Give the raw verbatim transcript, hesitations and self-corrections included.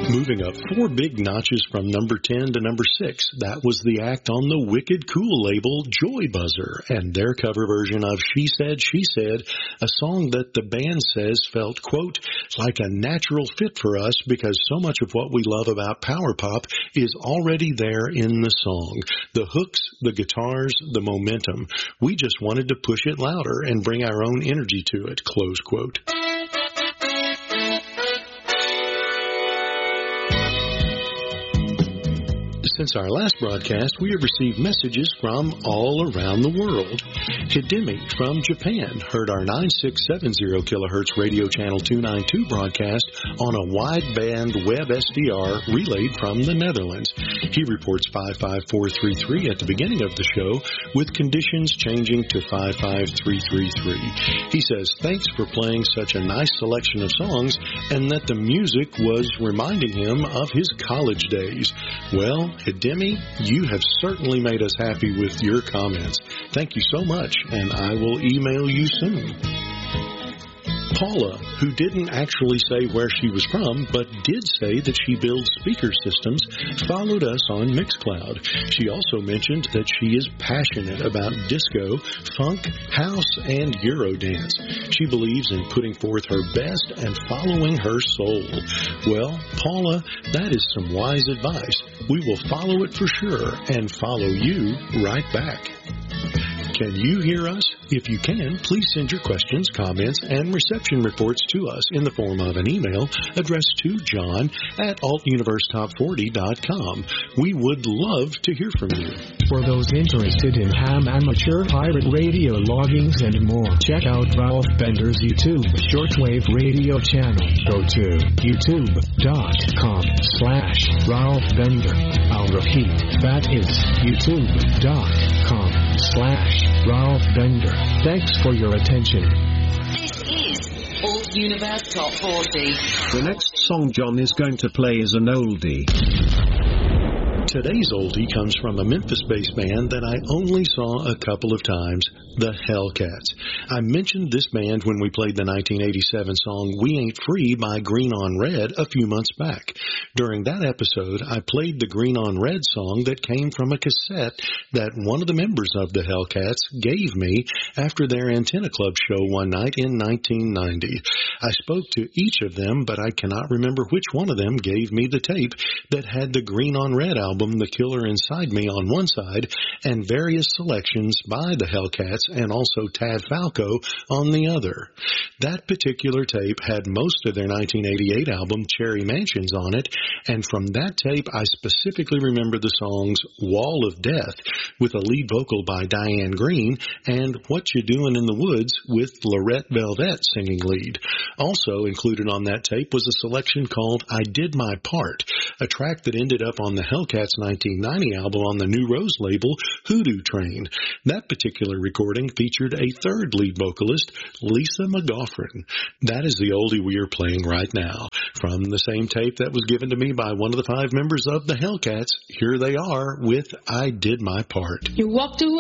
Moving up four big notches from number ten to number six, that was the act on the Wicked Cool label, Joy Buzzer, and their cover version of She Said, She Said, a song that the band says felt, quote, like a natural fit for us because so much of what we love about power pop is already there in the song. The hooks, the guitars, the momentum. We just wanted to push it louder and bring our own energy to it, close quote. Since our last broadcast, we have received messages from all around the world. Hidemi from Japan heard our nine six seven zero kilohertz radio channel two ninety-two broadcast on a wideband web S D R relayed from the Netherlands. He reports five five four three three at the beginning of the show, with conditions changing to five five three three three. He says, thanks for playing such a nice selection of songs, and that the music was reminding him of his college days. Well, Hidemi, you have certainly made us happy with your comments. Thank you so much, and I will email you soon. Paula, who didn't actually say where she was from, but did say that she builds speaker systems, followed us on Mixcloud. She also mentioned that she is passionate about disco, funk, house, and Eurodance. She believes in putting forth her best and following her soul. Well, Paula, that is some wise advice. We will follow it for sure and follow you right back. Can you hear us? If you can, please send your questions, comments, and reception reports to us in the form of an email addressed to John at alt universe top forty dot com. We would love to hear from you. For those interested in ham amateur pirate radio loggings and more, check out Ralph Bender's YouTube shortwave radio channel. Go to youtube.com slash Ralph Bender. I'll repeat, that is youtube.com slash Ralph Bender. Thanks for your attention. This is Alt Universe Top forty. The next song John is going to play is an oldie. Today's oldie comes from a Memphis-based band that I only saw a couple of times, the Hellcats. I mentioned this band when we played the nineteen eighty-seven song We Ain't Free by Green on Red a few months back. During that episode, I played the Green on Red song that came from a cassette that one of the members of the Hellcats gave me after their Antenna Club show one night in nineteen ninety. I spoke to each of them, but I cannot remember which one of them gave me the tape that had the Green on Red album, The Killer Inside Me, on one side, and various selections by the Hellcats and also Tad Falco on the other. That particular tape had most of their nineteen eighty-eight album Cherry Mansions on it, and from that tape I specifically remember the songs Wall of Death with a lead vocal by Diane Green and What You Doin' in the Woods with Lorette Velvet singing lead. Also included on that tape was a selection called I Did My Part, a track that ended up on the Hellcats nineteen ninety album on the New Rose label, Hoodoo Train. That particular recording featured a third lead vocalist, Lisa McGoffrin. That is the oldie we are playing right now. From the same tape that was given to me by one of the five members of the Hellcats, here they are with I Did My Part. You walked away.